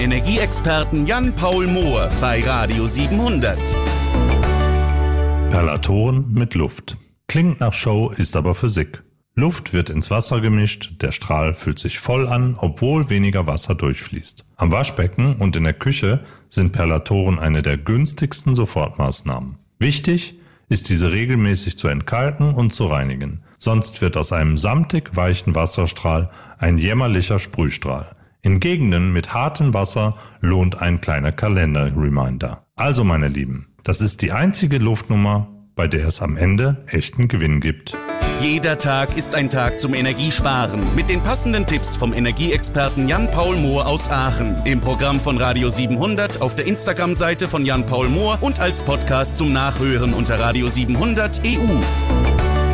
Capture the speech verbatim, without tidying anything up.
Energieexperten Jan-Paul Mohr bei Radio siebenhundert. Perlatoren mit Luft. Klingt nach Show, ist aber Physik. Luft wird ins Wasser gemischt, der Strahl fühlt sich voll an, obwohl weniger Wasser durchfließt. Am Waschbecken und in der Küche sind Perlatoren eine der günstigsten Sofortmaßnahmen. Wichtig ist, diese regelmäßig zu entkalken und zu reinigen. Sonst wird aus einem samtig weichen Wasserstrahl ein jämmerlicher Sprühstrahl. In Gegenden mit hartem Wasser lohnt ein kleiner Kalender-Reminder. Also meine Lieben, das ist die einzige Luftnummer, bei der es am Ende echten Gewinn gibt. Jeder Tag ist ein Tag zum Energiesparen. Mit den passenden Tipps vom Energieexperten Jan-Paul Mohr aus Aachen. Im Programm von Radio siebenhundert, auf der Instagram-Seite von Jan-Paul Mohr und als Podcast zum Nachhören unter Radio siebenhundert E U.